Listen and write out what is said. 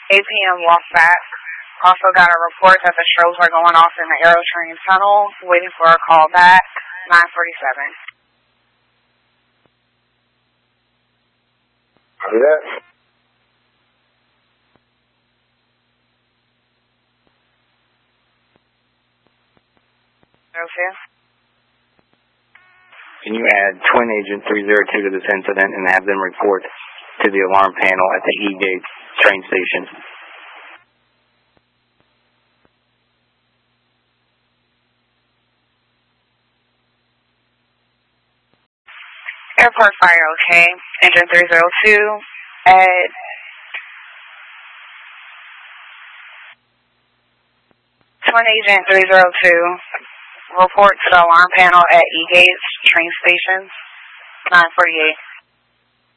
8 p.m. walk back. Also got a report that the strobes are going off in the Aerotrain tunnel. Waiting for a call back. 9:47. Yeah. Okay. Can you add Twin Agent 302 to this incident and have them report to the alarm panel at the E-Gate train station? Airport fire, okay. Engine 302. Ed. Twin Agent 302. Report to the alarm panel at E-Gate train station. 9:48.